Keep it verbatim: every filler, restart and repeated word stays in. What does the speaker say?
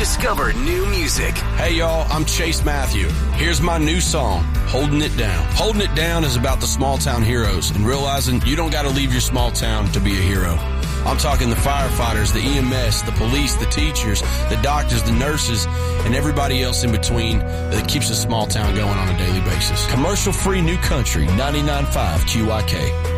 Discover new music. Hey y'all, I'm Chase Matthew. Here's my new song, Holding It Down. Holding It Down is about the small town heroes and realizing you don't got to leave your small town to be a hero. I'm talking the firefighters, the E M S, the police, the teachers, the doctors, the nurses, and everybody else in between that keeps a small town going on a daily basis. Commercial-free New Country, ninety-nine point five Q I K.